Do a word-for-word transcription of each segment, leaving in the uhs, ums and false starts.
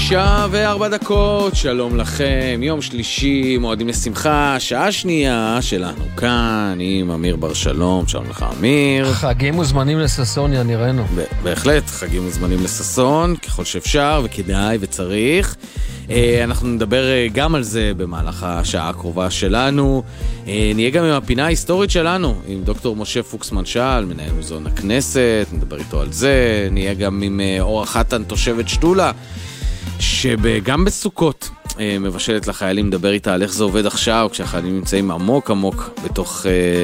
תשע וארבע דקות, שלום לכם, יום שלישי, מועדים לשמחה, שעה שנייה שלנו כאן עם אמיר בר שלום, שלום לך אמיר. חגים וזמנים לססון, יא נראינו. בהחלט, חגים וזמנים לססון, ככל שאפשר וכדאי וצריך. אנחנו נדבר גם על זה במהלך השעה הקרובה שלנו. נהיה גם עם הפינה ההיסטורית שלנו, עם דוקטור משה פוקס מנשל, מנהל מוזיאון הכנסת, נדבר איתו על זה. נהיה גם עם אורה חתן, תושבת שטולה, שגם בסוכות מבשלת לחיילים, מדבר איתה על איך זה עובד עכשיו, כשהחיילים נמצאים עמוק עמוק בתוך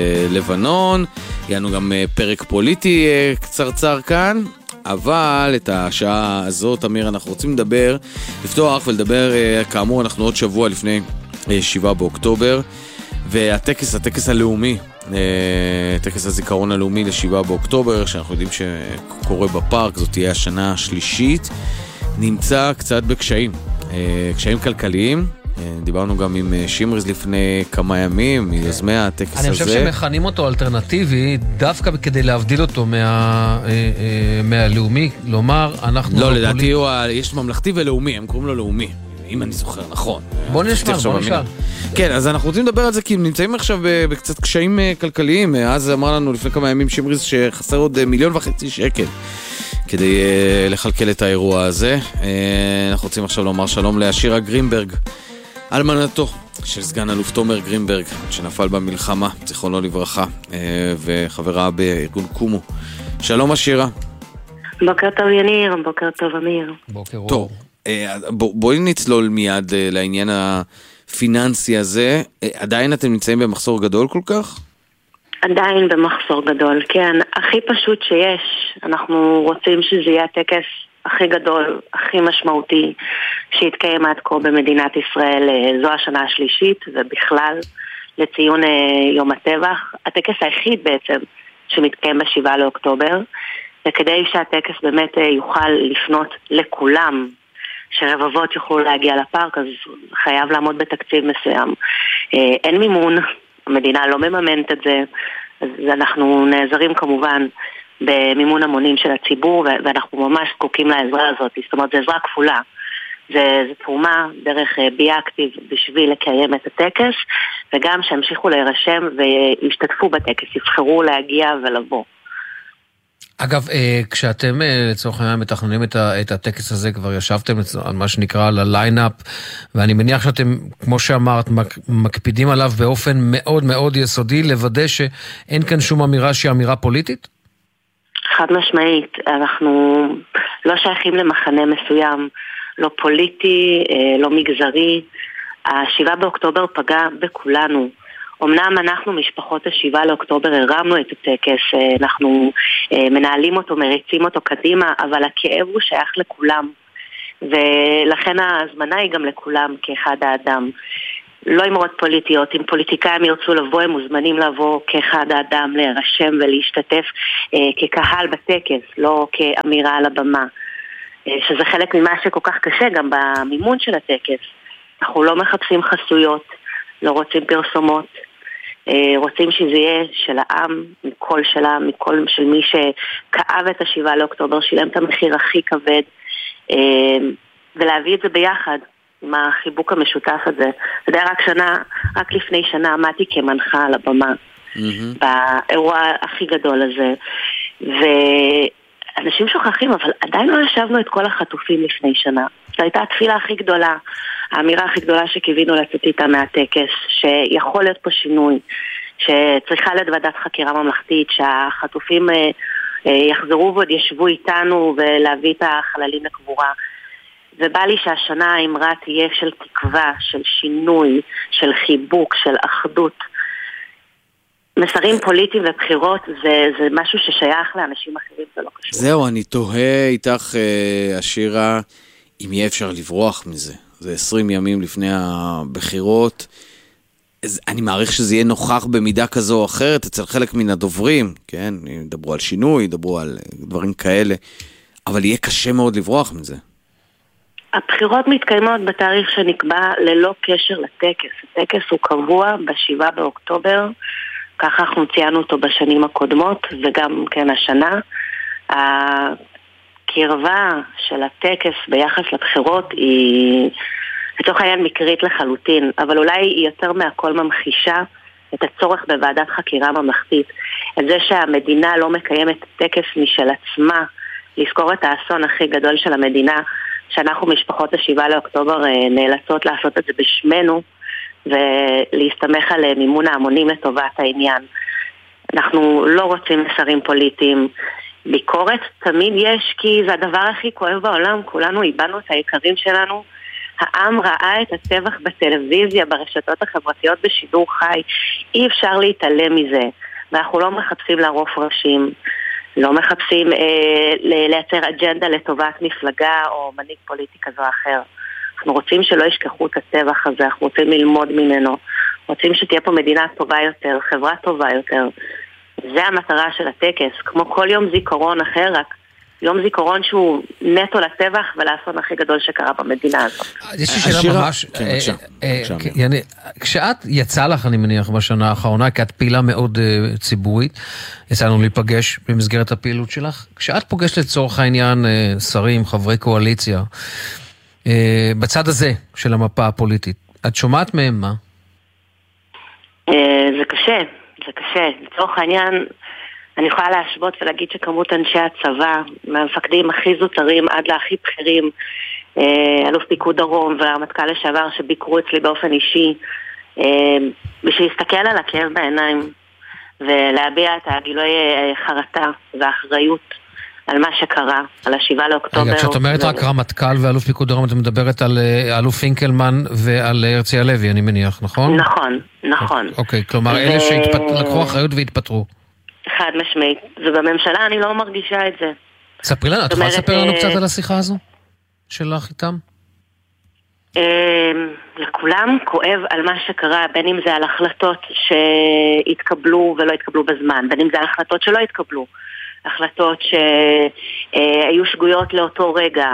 לבנון. יענו גם פרק פוליטי קצרצר כאן. אבל את השעה הזאת, אמיר, אנחנו רוצים לדבר, לפתוח ולדבר, כאמור, אנחנו עוד שבוע לפני שבעה באוקטובר, והטקס, הטקס הלאומי, טקס הזיכרון הלאומי לשבעה באוקטובר, שאנחנו יודעים שקורה בפארק, זאת תהיה השנה השלישית, נמצא קצת בקשיים, קשיים כלכליים. דיברנו גם עם שימריז לפני כמה ימים, מיוזמי הטקס הזה. אני חושב שמכנים אותו אלטרנטיבי, דווקא כדי להבדיל אותו מה, מהלאומי, לומר, אנחנו... לא, לדעתי הוא, יש ממלכתי ולאומי, הם קוראים לו לאומי, אם אני זוכר נכון. בוא נשמע, בוא נשאר. כן, אז אנחנו רוצים לדבר על זה, כי נמצאים עכשיו בקצת קשיים כלכליים. אז אמר לנו לפני כמה ימים שימריז שחסר עוד מיליון וחצי שקל כדי לחלקל את האירוע הזה. אנחנו רוצים עכשיו לומר שלום לאשירה גרינברג, אלמנתו של סגן אלוף תומר גרינברג, שנפל במלחמה, זיכרונו לברכה, וחברה בארגון קומו. שלום אשירה. בוקר טוב יניר, בוקר טוב אמיר. בוקר טוב. טוב, בואי נצלול מיד לעניין הפיננסי הזה. עדיין אתם נמצאים במחסור גדול כל כך? עדיין במחסור גדול, כן. הכי פשוט שיש. אנחנו רוצים שזה יהיה הטקס הכי גדול, הכי משמעותי שהתקיים עד כה במדינת ישראל. זו השנה השלישית ובכלל לציון יום הטבח. הטקס היחיד בעצם שמתקיים בשבעה לאוקטובר, וכדי שהטקס באמת יוכל לפנות לכולם, שרבבות יוכלו להגיע לפארק, אז חייב לעמוד בתקציב מסוים. אין מימון, המדינה לא מממנת את זה, אז אנחנו נעזרים כמובן במימון המונים של הציבור, ואנחנו ממש זקוקים לעזרה הזאת. זאת אומרת, זו עזרה כפולה. זה, זה תרומה דרך בי אקטיב בשביל לקיים את הטקס, וגם שהמשיכו להירשם וישתתפו בטקס, יבחרו להגיע ולבוא. אגב, כשאתם לצורך העניין מתכננים את הטקס הזה, כבר ישבתם על מה שנקרא על הליינאפ, ואני מניח שאתם, כמו שאמרת, מקפידים עליו באופן מאוד מאוד יסודי, לוודא שאין כאן שום אמירה שהיא אמירה פוליטית? חד משמעית, אנחנו לא שייכים למחנה מסוים, לא פוליטי, לא מגזרי. השבעה באוקטובר פגע בכולנו. אמנם אנחנו, משפחות השבעה לאוקטובר, הרמנו את הטקס, אנחנו מנהלים אותו, מריצים אותו קדימה, אבל הכאב הוא שייך לכולם, ולכן ההזמנה היא גם לכולם כאחד האדם. לא אמרות פוליטיות, אם פוליטיקאים ירצו לבוא, הם מוזמנים לבוא כאחד האדם, להירשם ולהשתתף אה, כקהל בטקס, לא כאמירה על הבמה, אה, שזה חלק ממה שכל כך קשה גם במימון של הטקס. אנחנו לא מחפשים חסויות, לא רוצים פרסומות, אה, רוצים שזה יהיה של העם, מכל שלה, מכל של מי שכאב את השבעה לאוקטובר, שילם את המחיר הכי כבד, אה, ולהביא את זה ביחד. עם החיבוק המשותף הזה. זה היה רק שנה, רק לפני שנה עמדתי כמנחה על הבמה, mm-hmm. באירוע הכי גדול הזה. ואנשים שוכחים, אבל עדיין לא ישבנו את כל החטופים לפני שנה. זו הייתה התפילה הכי גדולה, האמירה הכי גדולה שקיווינו לצאת איתה מהטקס, שיכול להיות פה שינוי, שצריכה להיות ועדת חקירה ממלכתית, שהחטופים אה, אה, יחזרו ועוד ישבו איתנו ולהביא את החללים לקבורה. ובא לי שהשנה האמרה תהיה של תקווה, של שינוי, של חיבוק, של אחדות. מסרים פוליטיים ובחירות זה, זה משהו ששייך לאנשים אחרים, זה לא קשור. זהו, אני תוהה איתך, אשירה, אם יהיה אפשר לברוח מזה. זה עשרים ימים לפני הבחירות. אני מעריך שזה יהיה נוכח במידה כזו או אחרת אצל חלק מן הדוברים, כן? ידברו על שינוי, ידברו על דברים כאלה, אבל יהיה קשה מאוד לברוח מזה. הבחירות מתקיימות בתאריך שנקבע ללא קשר לטקס. הטקס הוא קבוע בשבעה באוקטובר, ככה אנחנו ציינו אותו בשנים הקודמות, וגם כן השנה. הקרבה של הטקס ביחס לבחירות היא לצורך העניין מקרית לחלוטין, אבל אולי היא יותר מהכל ממחישה את הצורך בוועדת חקירה ממלכתית, את זה שהמדינה לא מקיימת טקס משל עצמה, לזכור את האסון הכי גדול של המדינה, שאנחנו משפחות השבעה לאוקטובר נאלצות לעשות את זה בשמנו, ולהסתמך על מימון ההמונים לטובת העניין. אנחנו לא רוצים מסרים פוליטיים. ביקורת תמיד יש, כי זה הדבר הכי כואב בעולם, כולנו איבדנו את היקרים שלנו, העם ראה את הטבח בטלוויזיה, ברשתות החברתיות בשידור חי, אי אפשר להתעלם מזה, ואנחנו לא מחפשים לערוף ראשים, לא מחפשים אה, לייצר אג'נדה לטובת מפלגה או מנהיג פוליטי כזו או אחר. אנחנו רוצים שלא ישכחו את הטבח הזה, אנחנו רוצים ללמוד ממנו, רוצים שתהיה פה מדינה טובה יותר, חברה טובה יותר. זה המטרה של הטקס, כמו כל יום זיכרון אחר, רק יום זיכרון שהוא נטו לטבח ולאסון הכי גדול שקרה במדינה הזאת. יש לי שאלה ממש, יני, כשאת יצא לך, אני מניח, בשנה האחרונה, כי את פעילה מאוד ציבורית, יצא לנו להיפגש במסגרת הפעילות שלך, כשאת פוגשת לצורך העניין שרים, חברי קואליציה, בצד הזה של המפה הפוליטית, את שומעת מהם מה? זה קשה, זה קשה. לצורך העניין, אני יכולה להשוות ולהגיד שכמות אנשי הצבא, מהמפקדים הכי זוטרים עד להכי בכירים, אלוף פיקוד דרום והרמטכ"ל לשעבר שביקרו אצלי באופן אישי, בשביל להסתכל על הכאב בעיניים ולהביע את הגילוי חרטה והאחריות על מה שקרה, על השבעה לאוקטובר. רגע, כשאת אומרת רק רמטכ"ל ואלוף פיקוד דרום, את מדברת על אלוף פינקלמן ועל הרצי הלוי, אני מניח, נכון? נכון, נכון. אוקיי, כלומר, אלה שלקחו אחריות והתפטרו. חד משמעית, ובממשלה אני לא מרגישה את זה. ספרי לנו, את יכולה לספר לנו קצת על השיחה הזו שלך איתם? לכולם כואב על מה שקרה, בין אם זה על החלטות שהתקבלו ולא התקבלו בזמן, בין אם זה על החלטות שלא התקבלו, החלטות שהיו שגויות לאותו רגע.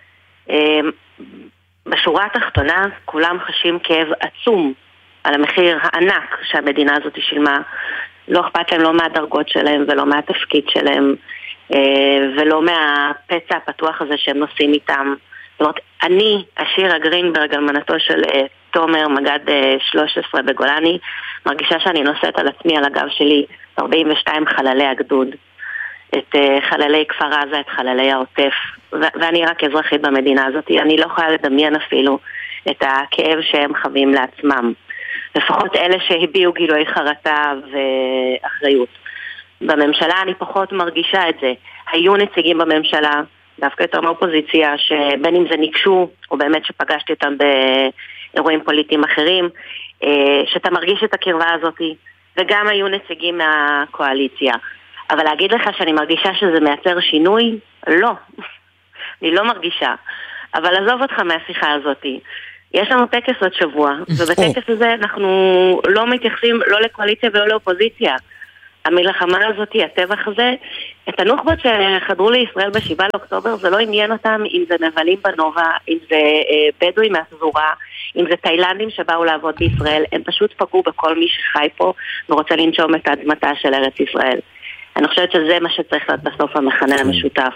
בשורה התחתונה כולם חשים כאב עצום על המחיר הענק שהמדינה הזאת שילמה. לא אכפת להם לא מהדרגות שלהם ולא מהתפקיד שלהם ולא מהפצע הפתוח הזה שהם נוסעים איתם. זאת אומרת, אני, השירה גרינברג, אלמנתו של תומר, מגד שלוש עשרה בגולני, מרגישה שאני נושאת על עצמי, על הגב שלי, ארבעים ושתיים חללי הגדוד, את חללי כפר עזה, את חללי העוטף, ו- ואני רק אזרחית במדינה הזאת. אני לא יכולה לדמיין אפילו את הכאב שהם חווים לעצמם. לפחות אלה שהביאו גילוי חרטה ואחריות. בממשלה אני פחות מרגישה את זה. היו נציגים בממשלה, דווקא יותר מהאופוזיציה, שבין אם זה ניקשו, או באמת שפגשתי אותם באירועים פוליטיים אחרים, שאתה מרגיש את הקרבה הזאת, וגם היו נציגים מהקואליציה. אבל להגיד לך שאני מרגישה שזה מייצר שינוי? לא. אני לא מרגישה. אבל עזוב אותך מהשיחה הזאת. יש לנו טקס עוד שבוע, ובטקס הזה אנחנו לא מתייחסים לא לקואליציה ולא לאופוזיציה. המלחמה הזאת, הטבח הזה, את הנוח'בות שחדרו לישראל בשבעה לאוקטובר, זה לא עניין אותם אם זה מבלים בנובה, אם זה בדואים מהפזורה, אם זה תאילנדים שבאו לעבוד בישראל, הם פשוט פגעו בכל מי שחי פה ורוצה לנשום את אדמתה של ארץ ישראל. אני חושבת שזה מה שצריך להיות בסוף המכנה המשותף.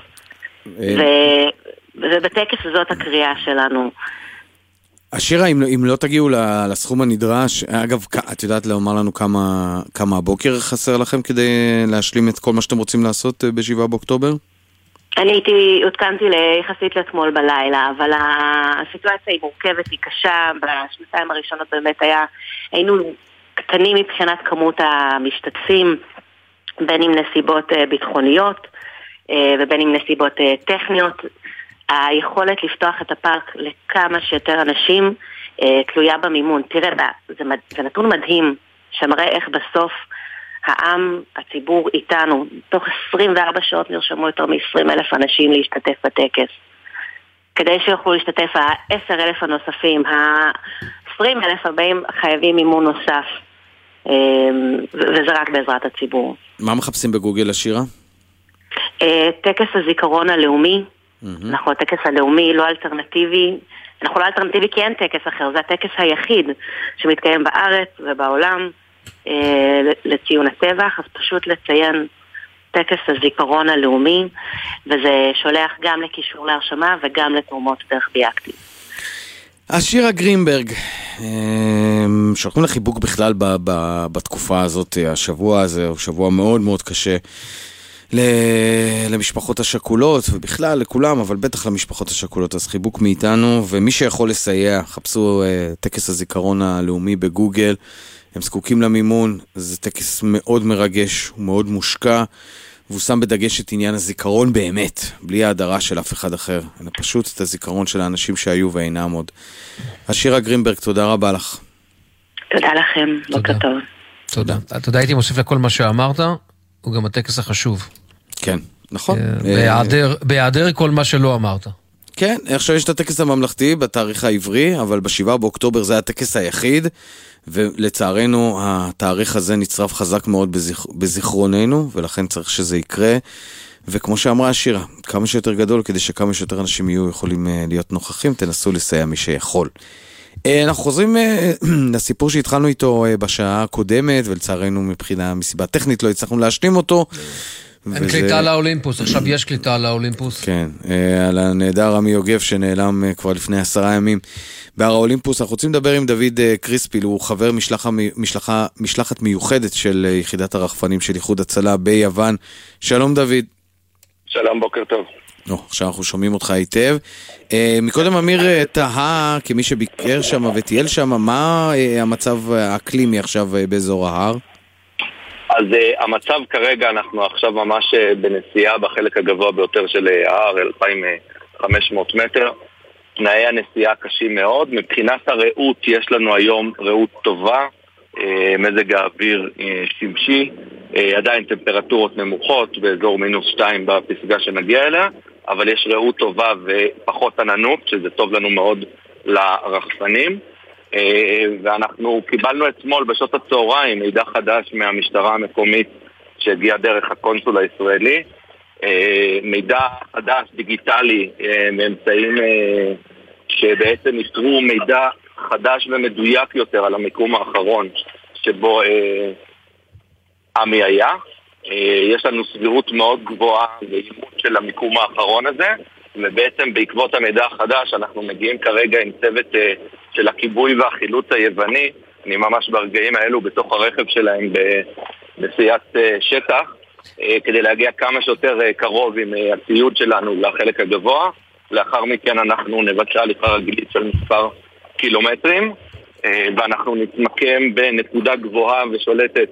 ובטקס הזאת הקריאה שלנו. השירה, אם, אם לא תגיעו לסכום הנדרש, אגב, את יודעת לומר לנו כמה, כמה הבוקר חסר לכם כדי להשלים את כל מה שאתם רוצים לעשות בשבעה באוקטובר? אני הייתי, עודכנתי ליחסית לאתמול בלילה, אבל הסיטואציה היא מורכבת, היא קשה, בשנתיים הראשונות באמת היה, היינו קטנים מבחינת כמות המשתתפים, בין עם נסיבות ביטחוניות ובין עם נסיבות טכניות. היכולת לפתוח את הפארק לכמה שיותר אנשים אה, תלויה במימון. תראה, זה, זה נתון מדהים שמראה איך בסוף העם, הציבור איתנו, תוך עשרים וארבע שעות נרשמו יותר מ-עשרים אלף אנשים להשתתף בטקס. כדי שיוכלו להשתתף ה-עשרה אלף הנוספים, ה-עשרים אלף הבאים חייבים מימון נוסף, אה, וזה רק בעזרת הציבור. מה מחפשים בגוגל השירה? אה, טקס הזיכרון הלאומי, אנחנו הטקס הלאומי, לא אלטרנטיבי, אנחנו לא אלטרנטיבי כי אין טקס אחר, זה הטקס היחיד שמתקיים בארץ ובעולם אה, לציון הטבח, אז פשוט לציין את טקס הזיכרון הלאומי, וזה שולח גם לקישור להרשמה וגם לתרומות דרך ביאקטיב. השירה גרינברג, שולחים לחיבוק בכלל בתקופה הזאת, השבוע הזה הוא שבוע מאוד מאוד קשה למשפחות השכולות ובכלל לכולם, אבל בטח למשפחות השכולות, אז חיבוק מאיתנו, ומי שיכול לסייע, חפשו טקס הזיכרון הלאומי בגוגל, הם זקוקים למימון, זה טקס מאוד מרגש, הוא מאוד מושקע, והוא שם בדגש את עניין הזיכרון באמת, בלי ההדרה של אף אחד אחר, אלא פשוט את הזיכרון של האנשים שהיו ואינם עוד. השירה גרינברג, תודה רבה לך. תודה לכם, בוקר טוב. תודה. תודה, הייתי מוסיף לכל מה שאמרת, הוא גם הטקס החשוב. כן, נכון. בהיעדר כל מה שלא אמרת. כן, עכשיו יש את הטקס הממלכתי בתאריך העברי, אבל בשבעה באוקטובר זה הטקס היחיד, ולצערנו התאריך הזה נצרף חזק מאוד בזיכרוננו, ולכן צריך שזה יקרה, וכמו שאמרה השירה, כמה שיותר גדול, כדי שכמה שיותר אנשים יהיו יכולים להיות נוכחים, תנסו לסייע מי שיכול. אנחנו חוזרים לסיפור שהתחלנו איתו בשעה הקודמת, ולצערנו מבחינה מסיבה טכנית לא הצלחנו להשלים אותו. אין קליטה על האולימפוס, עכשיו יש קליטה על האולימפוס. כן, על הנהדר רמי יוגב שנעלם כבר לפני עשרה ימים בהר האולימפוס. אנחנו רוצים לדבר עם דוד קריספיל, הוא חבר משלחה, משלחה, משלחת מיוחדת של יחידת הרחפנים של איחוד הצלה ביוון. שלום דוד. שלום, בוקר טוב. לא, עכשיו אנחנו שומעים אותך היטב. מקודם אמיר תהה, כמי שביקר שם וטייל שם, מה המצב האקלימי עכשיו באזור ההר? אז uh, המצב כרגע, אנחנו עכשיו ממש uh, בנסיעה בחלק הגבוה ביותר של ההר, אלפיים וחמש מאות מטר. תנאי הנסיעה קשים מאוד. מבחינת הראות יש לנו היום ראות טובה, uh, מזג האוויר uh, שמשי, uh, עדיין טמפרטורות נמוכות באזור מינוס שתיים בפסגה שנגיע אליה, אבל יש ראות טובה ופחות עננות, שזה טוב לנו מאוד לרחפנים. ואנחנו קיבלנו אתמול בשעות הצהריים מידע חדש מהמשטרה המקומית שהגיע דרך הקונסול הישראלי, מידע חדש דיגיטלי מאמצעים שבעצם יתרו מידע חדש ומדויק יותר על המיקום האחרון שבו עמי היה. יש לנו סבירות מאוד גבוהה לאימות של המיקום האחרון הזה, ובעצם בעקבות המידע החדש אנחנו מגיעים כרגע עם צוות של הכיבוי והחילוץ היווני. אני ממש ברגעים האלו בתוך הרכב שלהם בנסיעת שטח כדי להגיע כמה שיותר קרוב עם הציוד שלנו לחלק הגבוה. לאחר מכן אנחנו נבצע הליכה רגלית של מספר קילומטרים, ואנחנו נתמקם בנקודה גבוהה ושולטת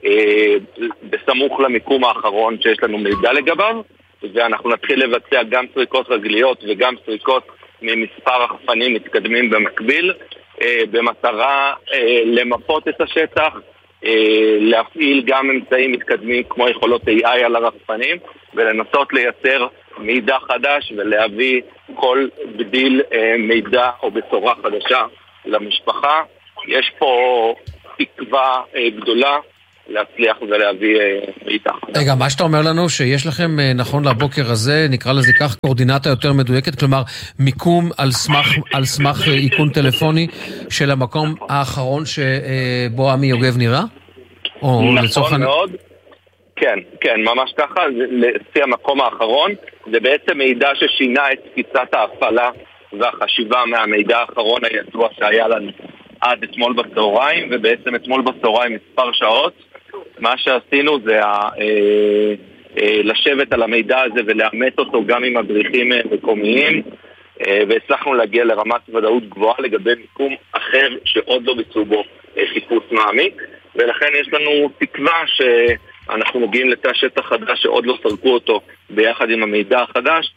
בסמוך למיקום האחרון שיש לנו מידע לגביו, ואנחנו נתחיל לבצע גם סריקות רגליות וגם סריקות ממספר רחפנים מתקדמים במקביל, במטרה למפות את השטח, להפעיל גם אמצעים מתקדמים כמו יכולות איי איי על הרחפנים, ולנסות לייצר מידע חדש ולהביא כל בדיל מידע או בשורה חדשה למשפחה. יש פה תקווה גדולה להצליח ולהביא מידע. רגע, מה שאתה אומר לנו שיש לכם נכון לבוקר הזה, נקרא לזה כך, קורדינטה יותר מדויקת, כלומר מיקום על סמך, על סמך איכון טלפוני של המקום האחרון שבו עמי יוגב נראה? נכון מאוד. כן, כן, ממש ככה, לפי המקום האחרון, זה בעצם מידע ששינה את תפיסת ההפעלה והחשיבה מהמידע האחרון הידוע שהיה לנו עד אתמול בצהריים, ובעצם אתמול בצהריים מספר שעות. מה שעשינו זה ה, אה, אה, לשבת על המידע הזה ולאמת אותו גם עם מדריכים מקומיים, אה, והצלחנו להגיע לרמת ודאות גבוהה לגבי מיקום אחר שעוד לא ביצעו בו אה, חיפוש מעמיק, ולכן יש לנו תקווה שאנחנו מגיעים לתא שטח חדש שעוד לא סרקו אותו ביחד עם המידע החדש.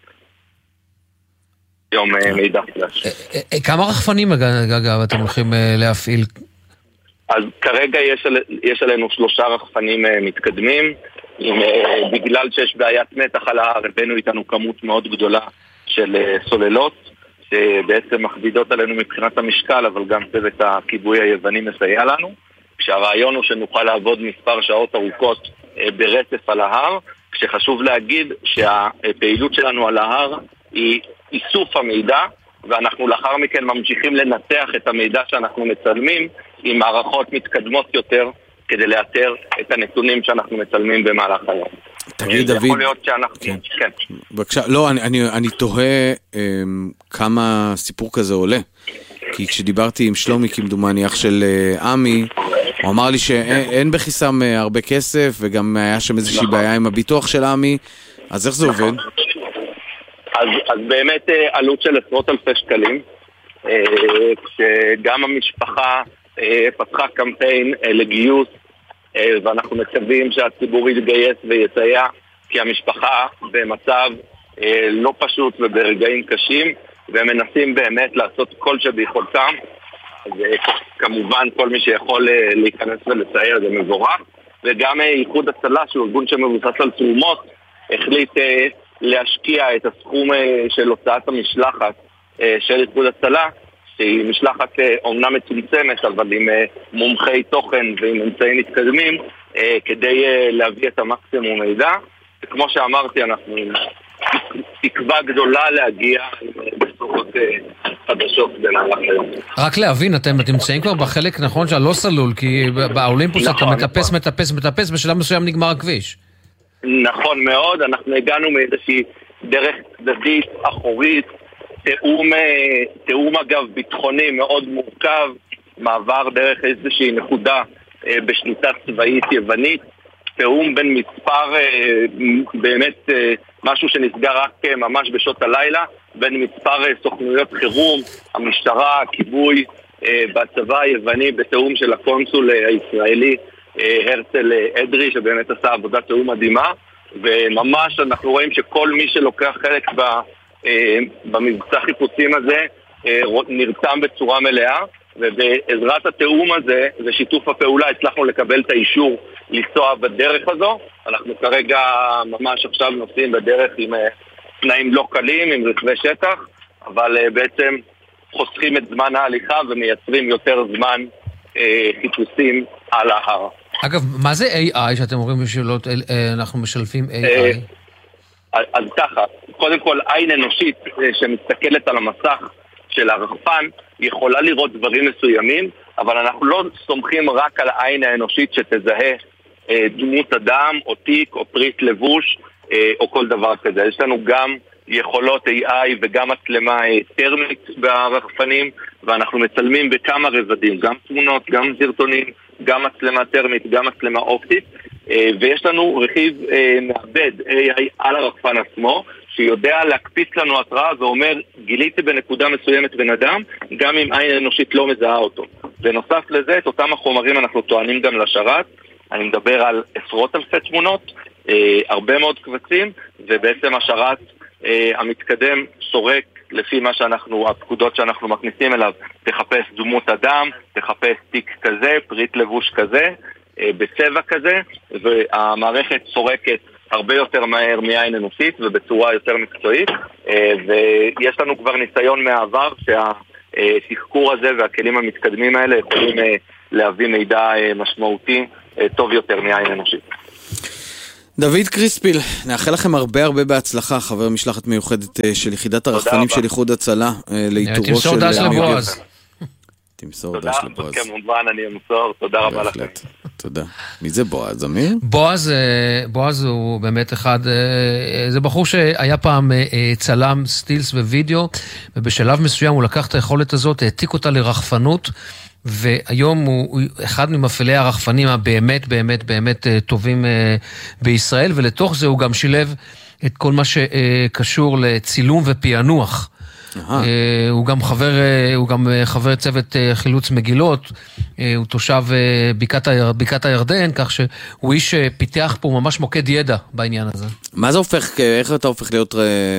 יום מידע חדש. כמה רחפנים אגב אתם הולכים להפעיל? אז כרגע יש, יש עלינו שלושה רחפנים מתקדמים, בגלל שיש בעיית מתח על ההר, הבאנו איתנו כמות מאוד גדולה של סוללות, שבעצם מכבידות עלינו מבחינת המשקל, אבל גם צוות הכיבוי היווני מסייע לנו, כשהרעיון הוא שנוכל לעבוד מספר שעות ארוכות ברצף על ההר, כשחשוב להגיד שהפעילות שלנו על ההר היא איסוף המידע, ואנחנו לאחר מכן ממשיכים לנתח את המידע שאנחנו מצלמים עם מערכות מתקדמות יותר כדי לאתר את הנתונים שאנחנו מצלמים במהלך היום. תגיד, דוד. יכול להיות שאנחנו... כן. כן. בבקשה, לא, אני, אני, אני תוהה um, כמה סיפור כזה עולה. כי כשדיברתי עם שלומי, כמדומני, אח של uh, עמי, הוא אמר לי שאין אין בכיסם uh, הרבה כסף, וגם היה שם איזושהי נכון. בעיה עם הביטוח של עמי, אז איך זה נכון. עובד? אז, אז באמת uh, עלות של עשרות אלפי שקלים, uh, שגם המשפחה uh, פתחה קמפיין uh, לגיוס, uh, ואנחנו מקווים שהציבור יתגייס ויסייע, כי המשפחה במצב uh, לא פשוט וברגעים קשים, והם מנסים באמת לעשות כל שביכולתם. אז כמובן כל מי שיכול להיכנס ולצייר זה מבורך, וגם איחוד הצלה, שהוא ארגון שמבוסס על תרומות, החליט להשקיע את הסכום של הוצאת המשלחת של איחוד הצלה, שהיא משלחת אומנם מצומצמת, אבל עם מומחי תוכן ועם אמצעים מתקדמים, כדי להביא את המקסימום מידע. וכמו שאמרתי, אנחנו תקווה גדולה להגיע בשורות חדשות במהלך היום. רק להבין, אתם נמצאים כבר בחלק נכון שהלא סלול, כי באולימפוס אתה מטפס, מטפס, מטפס, בשלב מסוים נגמר הכביש. נכון מאוד, אנחנו הגענו מאיזושהי דרך צדדית, אחורית, תאום, תאום אגב ביטחוני מאוד מורכב, מעבר דרך איזושהי נקודה בשליטה צבאית יוונית, תאום בין מספר, באמת משהו שנסגר רק ממש בשעות הלילה, בין מספר סוכנויות חירום, המשטרה, הכיבוי, בצבא היווני, בתאום של הקונסול הישראלי הרצל אדרי, שבאמת עשה עבודת תאום מדהימה, וממש אנחנו רואים שכל מי שלוקח חלק במבצע חיפושים הזה נרתם בצורה מלאה, ובעזרת התאום הזה ושיתוף הפעולה הצלחנו לקבל את האישור לנסוע בדרך הזו. אנחנו כרגע ממש עכשיו נוסעים בדרך עם תנאים לא קלים, עם רכבי שטח, אבל בעצם חוסכים את זמן ההליכה ומייצרים יותר זמן אה, חיפושים על ההר. אגב, מה זה איי איי שאתם אומרים בשאלות, אנחנו משלפים איי איי? אה, אז ככה, קודם כל עין אנושית שמסתכלת על המסך של הרחפן יכולה לראות דברים מסוימים, אבל אנחנו לא סומכים רק על העין האנושית שתזהה אה, דמות אדם או תיק או פריט לבוש אה, או כל דבר כזה. יש לנו גם יכולות איי איי וגם מצלמה אה, טרמית ברחפנים, ואנחנו מצלמים בכמה רבדים, גם תמונות, גם סרטונים, גם מצלמה טרמית, גם מצלמה אופטית, אה, ויש לנו רכיב אה, מעבד איי איי על הרחפן עצמו, שיודע להקפיץ לנו התראה ואומר, גיליתי בנקודה מסוימת בן אדם, גם אם עין אנושית לא מזהה אותו. ונוסף לזה, את אותם החומרים אנחנו טוענים גם לשרת, אני מדבר על עשרות אלפי תמונות, אה, הרבה מאוד קבצים, ובעצם השרת אה, המתקדם סורק לפי מה שאנחנו, הפקודות שאנחנו מכניסים אליו, תחפש דמות אדם, תחפש תיק כזה, פריט לבוש כזה, אה, בצבע כזה, והמערכת סורקת הרבה יותר מהר מעין אנושית ובצורה יותר מקצועית, ויש לנו כבר ניסיון מהעבר שהתחקור הזה והכלים המתקדמים האלה יכולים להביא מידע משמעותי טוב יותר מעין אנושית. דוד קריספיל, נאחל לכם הרבה הרבה בהצלחה, חבר משלחת מיוחדת של יחידת הרחפנים של איחוד הצלה, לאיתורו של... תמסור דש לבועז. תמסור דש לבועז. כמובן אני אמסור, תודה רבה לכם. תודה. מי זה בועז, אמיר? בועז, בועז הוא באמת אחד, זה בחור שהיה פעם צלם סטילס ווידאו, ובשלב מסוים הוא לקח את היכולת הזאת, העתיק אותה לרחפנות, והיום הוא אחד ממפעילי הרחפנים הבאמת באמת באמת טובים בישראל, ולתוך זה הוא גם שילב את כל מה שקשור לצילום ופענוח. הוא גם חבר, הוא גם חבר צוות חילוץ מגילות, הוא תושב בקעת הירדן, כך שהוא איש פיתח פה ממש מוקד ידע בעניין הזה. מה זה הופך, איך אתה הופך להיות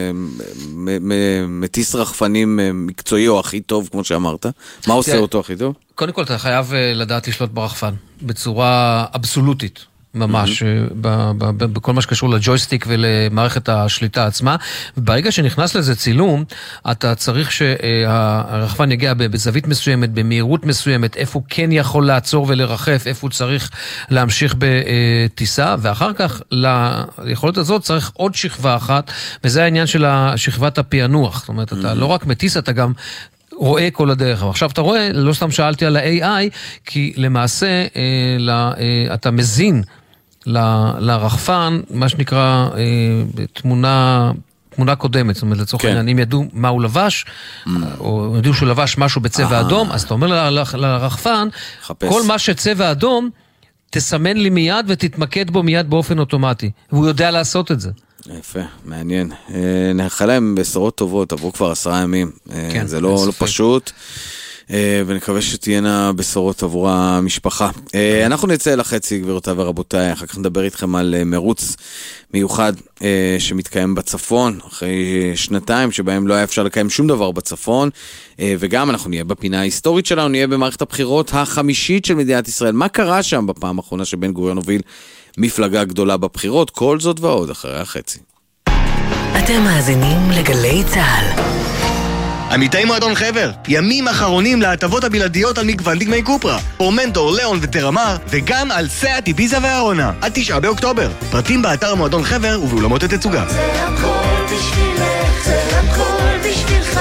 מטיס רחפנים מקצועי או הכי טוב, כמו שאמרת? מה עושה אותו הכי טוב? קודם כל אתה חייב לדעת לשלוט ברחפן, בצורה אבסולוטית. ממש, בכל מה שקשור לג'ויסטיק ולמערכת השליטה עצמה. ברגע שנכנס לזה צילום, אתה צריך שהרחפן יגיע בזווית מסוימת, במהירות מסוימת, איפה הוא כן יכול לעצור ולרחף, איפה הוא צריך להמשיך בטיסה, ואחר כך ליכולת הזאת צריך עוד שכבה אחת, וזה העניין של שכבת הפענוח. זאת אומרת, אתה לא רק מטיס, אתה גם רואה כל הדרך. עכשיו אתה רואה, לא סתם שאלתי על ה-איי איי, כי למעשה אתה מזין לרחפן, מה שנקרא תמונה... תמונה קודמת, זאת אומרת, לצורך העניין, אם ידעו מה הוא לבש, או ידעו שהוא לבש משהו בצבע אדום, אז אתה אומר לרחפן, כל מה שצבע אדום, תסמן לי מיד ותתמקד בו מיד באופן אוטומטי. והוא יודע לעשות את זה. יפה, מעניין. נאחל להם בשורות טובות, עברו כבר עשרה ימים. זה לא פשוט. ונקווה שתהיינה בשורות עבור המשפחה. אנחנו נצא לחצי, גבירותיי ורבותיי, אחר כך נדבר איתכם על מרוץ מיוחד שמתקיים בצפון, אחרי שנתיים שבהם לא היה אפשר לקיים שום דבר בצפון, וגם אנחנו נהיה בפינה ההיסטורית שלנו, נהיה במערכת הבחירות החמישית של מדינת ישראל. מה קרה שם בפעם האחרונה שבן גוריון הוביל מפלגה גדולה בבחירות? כל זאת ועוד אחרי החצי. אתם מאזינים לגלי צהל. עמיתי מועדון חבר, ימים אחרונים להטבות הבלעדיות על מגוון דגמי קופרה, פורמנטור, ליאון וטרמר, וגם על סאט, איביזה והרונה, עד תשעה באוקטובר. פרטים באתר מועדון חבר ובאולמות התצוגה. זה הכל בשבילך, זה הכל בשבילך,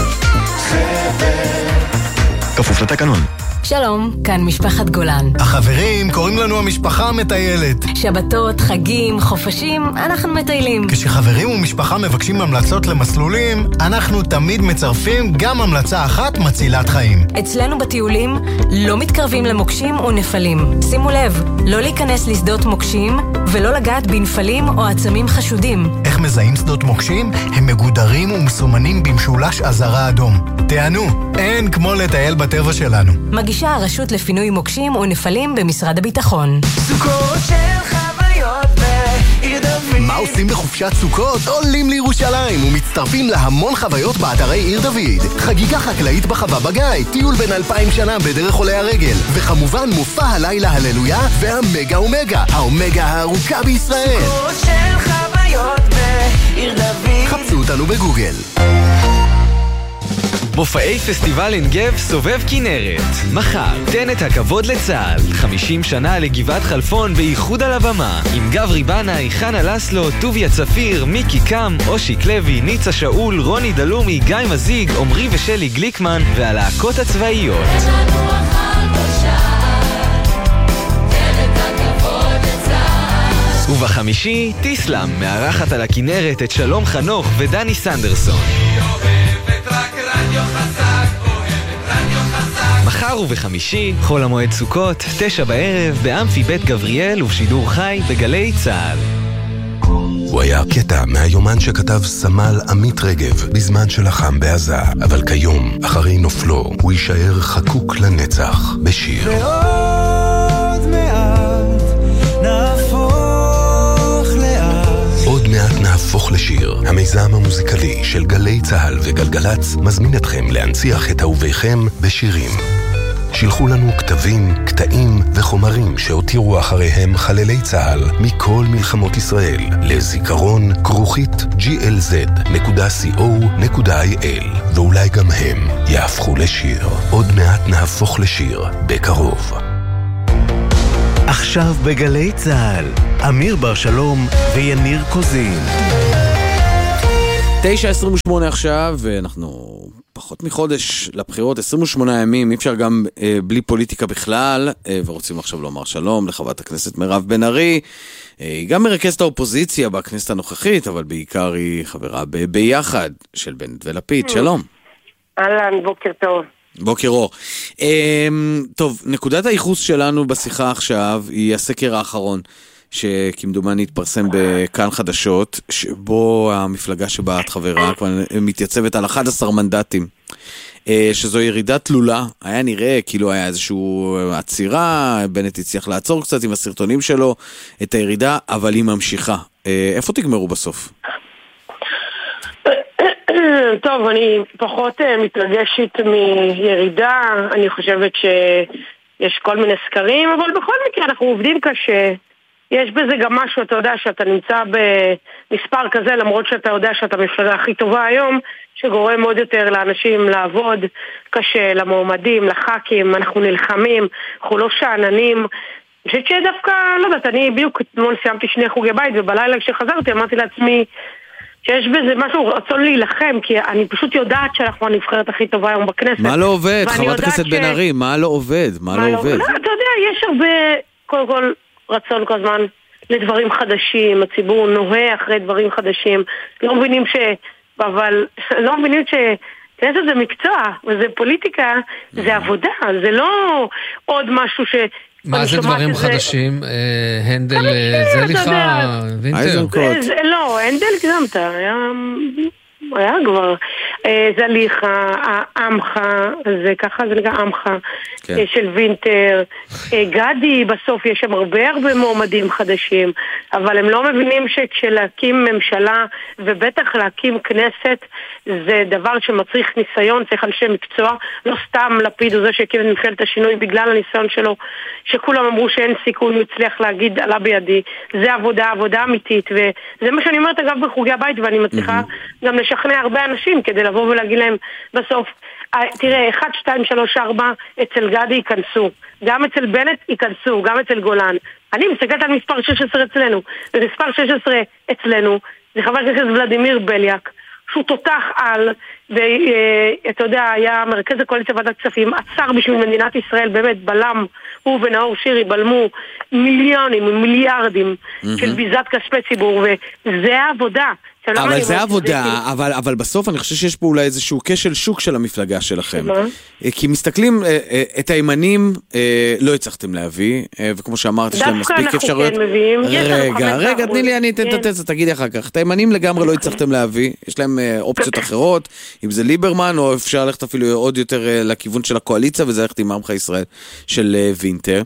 חבר. כפוף לתקנון. שלום, כאן משפחת גולן. החברים קוראים לנו המשפחה המטיילת. שבתות, חגים, חופשים, אנחנו מטיילים. כשחברים ומשפחה מבקשים המלצות למסלולים, אנחנו תמיד מצרפים גם המלצה אחת מצילת חיים. אצלנו בטיולים לא מתקרבים למוקשים ונפלים. שימו לב, לא להיכנס לשדות מוקשים ולא לגעת בנפלים או עצמים חשודים. איך מזהים שדות מוקשים? הם מגודרים ומסומנים במשולש אזהרה אדום. תענו, אין כמו לטייל בטבע שלנו. מגישה הרשות לפינוי מוקשים ונפלים במשרד הביטחון. סוכות של חוויות בעיר דוד. מה עושים בחופשת סוכות? עולים לירושלים ומצטרפים להמון חוויות באתרי עיר דוד. חגיגה חקלאית בחווה בגיא, טיול בין אלפיים שנה בדרך עולי הרגל, וכמובן מופע הלילה הללויה והמגה אומגה, האומגה הארוכה בישראל. סוכות של חוויות בעיר דוד. חפשו אותנו בגוגל. מופעי פסטיבל עין גב סובב כנרת. מחר, תן את הכבוד לצה"ל. חמישים שנה לגבעת חלפון בייחוד על הבמה. עם גברי בנאי, חנה לסלו, טוביה צפיר, מיקי קם, אושיק לוי, ניצה שאול, רוני דלומי, גיא מזיג, עמרי ושלי גליקמן והלהקות הצבאיות. ובחמישי, טיסלאם, מארחת על הכנרת את שלום חנוך ודני סנדרסון. מחר ובחמישי, חול המועד סוכות, תשע בערב, באמפי בית גבריאל ובשידור חי בגלי צהל. הוא היה קטע מהיומן שכתב סמל עמית רגב בזמן שלחם בעזה, אבל כיום, אחרי נופלו, הוא יישאר חקוק לנצח בשיר. ועוד מעט נהפוך לאט. עוד מעט נהפוך לשיר. המיזם המוזיקלי של גלי צהל וגלגלץ מזמין אתכם להנציח את אהוביכם בשירים. שילחו לנו כתבים, קטעים וחומרים שהותירו אחריהם חללי צהל מכל מלחמות ישראל לזיכרון כרוכית ג'י אל זד נקודה סי או נקודה איי אל, ואולי גם הם יהפכו לשיר. עוד מעט נהפוך לשיר בקרוב. עכשיו בגלי צהל, אמיר בר שלום ויניר קוזין. תשע עשרים ושמונה עכשיו, ואנחנו פחות מחודש לבחירות, עשרים ושמונה ימים, אי אפשר גם אה, בלי פוליטיקה בכלל, אה, ורוצים עכשיו לומר שלום לחברת הכנסת מירב בן ארי, אה, היא גם מרכזת האופוזיציה בכנסת הנוכחית, אבל בעיקר היא חברה ב- ביחד של בנט ולפיד, שלום. אהלן, בוקר טוב. בוקר אור. אה, טוב, נקודת הייחוס שלנו בשיחה עכשיו היא הסקר האחרון, שכמדומני התפרסם בכאן חדשות, שבו המפלגה שבה את חברה כבר מתייצבת על אחד עשר מנדטים, שזו ירידה תלולה. היה נראה כאילו היה איזשהו עצירה, בנט הצליח לעצור קצת עם הסרטונים שלו את הירידה, אבל היא ממשיכה. איפה תגמרו בסוף? טוב, אני פחות מתרגשת מירידה, אני חושבת שיש כל מיני סקרים, אבל בכל מקרה אנחנו עובדים קשה. יש בזה גם משהו, אתה יודע שאתה נמצא במספר כזה, למרות שאתה יודע שאתה המפלגה הכי טובה היום, שגורם עוד יותר לאנשים לעבוד קשה, למועמדים, לח"כים, אנחנו נלחמים, אנחנו לא שעננים. אני חושבת שדווקא, לא יודעת, אני בדיוק אתמול סיימתי שני חוגי בית, ובלילה כשחזרתי אמרתי לעצמי שיש בזה משהו רצון להילחם, כי אני פשוט יודעת שאנחנו הנבחרת הכי טובה היום בכנסת. מה לא עובד? חברת הכנסת בן ארי, מה לא עובד? מה לא עובד? אתה יודע, יש הרבה, קודם כל, רצון כל הזמן לדברים חדשים, הציבור נוהה אחרי דברים חדשים, לא מבינים ש... אבל לא מבינים ש... כנסת זה מקצוע, וזה פוליטיקה, זה עבודה, זה לא עוד משהו ש... מה זה דברים חדשים? הנדל, זליכה, וינטר? לא, הנדל גזמת, היה... היה כבר זליכה, עמך, זה ככה זה נקרא עמך, של וינטר, גדי, בסוף יש שם הרבה הרבה מועמדים חדשים, אבל הם לא מבינים שכשלהקים ממשלה ובטח להקים כנסת זה דבר שמצריך ניסיון, צריך אנשי מקצוע, לא סתם לפיד הוא זה שהקים את ממשלת השינוי בגלל הניסיון שלו, שכולם אמרו שאין סיכוי הוא הצליח להגיד עלה בידי, זה עבודה, עבודה אמיתית, וזה מה שאני אומרת אגב בחוגי הבית, ואני מצליחה גם לשכנע הרבה אנשים כדי לבוא ולהגיד להם בסוף, תראה, אחד, שתיים, שלוש, ארבע אצל גדי ייכנסו, גם אצל בנט ייכנסו, גם אצל גולן. אני מסתכלת על מספר שש עשרה אצלנו, ומספר שש עשרה אצלנו זה חבר הכנסת ולדימיר בליאק, שהוא תותח על, ואתה יודע, היה מרכז הקואליציה ועדת כספים, עצר בשביל מדינת ישראל, באמת בלם, הוא ונאור שירי בלמו מיליונים, מיליארדים של ביזת כספי ציבור, וזה העבודה. אבל זה עבודה, אבל, אבל בסוף אני חושב שיש פה אולי איזשהו כשל שוק של המפלגה שלכם. כי מסתכלים, את הימנים לא הצלחתם להביא, וכמו שאמרת, יש להם מספיק אפשרויות. רגע, רגע, תני לי, אני אתן את התצע, תגידי אחר כך. את הימנים לגמרי לא הצלחתם להביא, יש להם אופציות אחרות, אם זה ליברמן, או אפשר ללכת אפילו עוד יותר לכיוון של הקואליציה, וזה ללכת עם עמך ישראל של וינטר.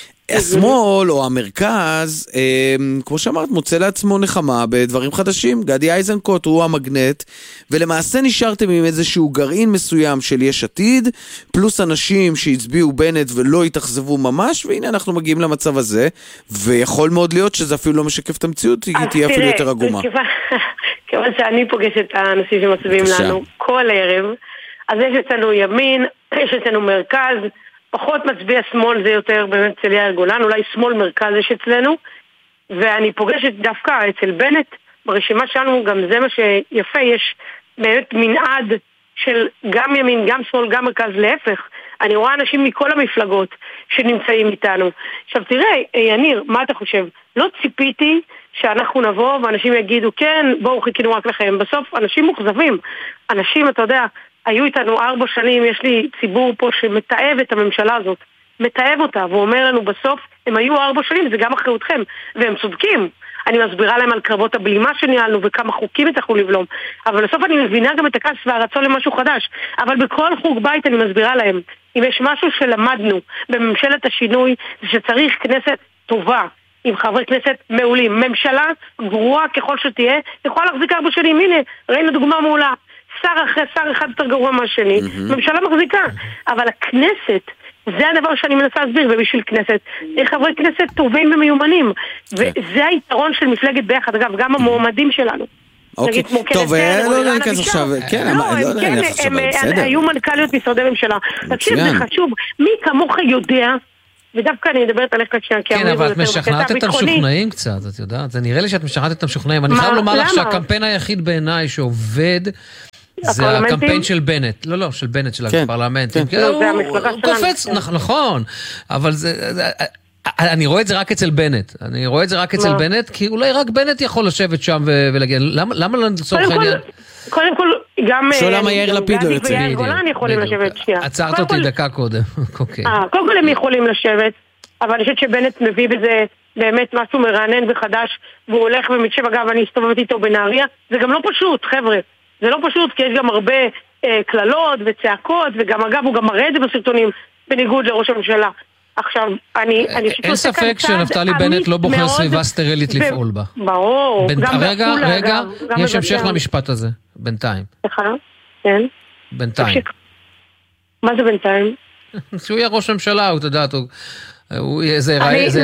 השמאל או המרכז, כמו שאמרת, מוצא לעצמו נחמה בדברים חדשים. גדי איזנקוט הוא המגנט, ולמעשה נשארתם עם איזשהו גרעין מסוים של יש עתיד, פלוס אנשים שהצביעו בנט ולא התאכזבו ממש, והנה אנחנו מגיעים למצב הזה, ויכול מאוד להיות שזה אפילו לא משקף את המציאות, היא תהיה אפילו יותר עגומה. כיוון שאני פוגשת את האנשים שמצביעים לנו כל ערב, אז יש אצלנו ימין, יש אצלנו מרכז, פחות מצביע שמאל, זה יותר באמת אצל יאיר גולן, אולי שמאל מרכז יש אצלנו, ואני פוגשת דווקא אצל בנט, ברשימה שלנו גם זה מה שיפה, יש באמת מנעד של גם ימין, גם שמאל, גם מרכז, להפך. אני רואה אנשים מכל המפלגות שנמצאים איתנו. עכשיו תראה, יניר, מה אתה חושב? לא ציפיתי שאנחנו נבוא ואנשים יגידו, כן, בואו חיכינו רק לכם. בסוף אנשים מוחזבים. אנשים, אתה יודע, היו איתנו ארבע שנים, יש לי ציבור פה שמתאהב את הממשלה הזאת, מתאהב אותה, והוא אומר לנו בסוף, הם היו ארבע שנים, זה גם אחריותכם, והם צודקים. אני מסבירה להם על קרבות הבלימה שניהלנו, וכמה חוקים הצלחנו לבלום, אבל בסוף אני מבינה גם את הכעס והרצון למשהו חדש, אבל בכל חוג בית אני מסבירה להם, אם יש משהו שלמדנו בממשלת השינוי, זה שצריך כנסת טובה, עם חברי כנסת מעולים. ממשלה גרועה ככל שתהיה, יכולה להחזיק ארבע שנים, הנה, ראינו דוגמה מעולה. שר אחרי שר אחד יותר גרוע מהשני, mm-hmm. ממשלה מחזיקה, אבל הכנסת, זה הדבר שאני מנסה להסביר, ובשביל כנסת, חברי כנסת טובים ומיומנים, okay. וזה היתרון של מפלגת ביחד, אגב, גם המועמדים שלנו. אוקיי, טוב, לא לא נכנס עכשיו, כן, לא נכנס עכשיו, בסדר. היו מנכ"ליות משרדי ממשלה, תקשיב, זה חשוב, מי כמוך יודע, ודווקא אני מדברת עליך קצת, כן, אבל את משכנעת את המשוכנעים קצת, את יודעת, זה נראה לי שאת משכנעת את המשוכנעים, אני חייב לומר לך שהקמפיין היחיד בעיניי שעובד, זה הקמפיין של בנט, לא לא, של בנט, של הפרלמנט, הוא קופץ, נכון, אבל אני רואה את זה רק אצל בנט, אני רואה את זה רק אצל בנט, כי אולי רק בנט יכול לשבת שם ולהגיד, למה לא לצורך העניין? קודם כל, גם שואלה מה יאיר לפיד לא יוצא. ויאיר גולן יכולים לשבת, שנייה. עצרת אותי דקה קודם, אוקיי. קודם כל הם יכולים לשבת, אבל אני חושבת שבנט מביא בזה באמת משהו מרענן וחדש, והוא הולך ומתשב, אגב, אני הסתובבת איתו בנהריה, זה גם לא פשוט, חבר'ה. זה לא פשוט, כי יש גם הרבה אה, כללות וצעקות, וגם אגב הוא גם מראה את זה בסרטונים, בניגוד לראש הממשלה. עכשיו, אני... אני אין ספק שנפתלי בנט לא בוחר סביבה סטרילית לפעול בה. ברור. רגע, רגע, יש המשך למשפט הזה, בינתיים. סליחה? כן. בינתיים. מה זה בינתיים? שהוא יהיה ראש הממשלה, הוא תדעת, הוא... זה